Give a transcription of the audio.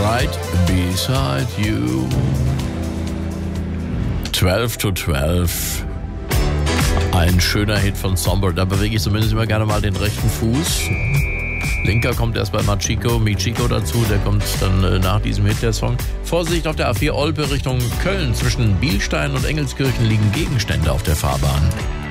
Right Beside You. 12 to 12. Ein schöner Hit von Songbird. Da bewege ich zumindest immer gerne mal den rechten Fuß. Linker kommt erst bei Michiko dazu. Der kommt dann nach diesem Hit, der Song. Vorsicht auf der A4 Olpe Richtung Köln. Zwischen Bielstein und Engelskirchen liegen Gegenstände auf der Fahrbahn.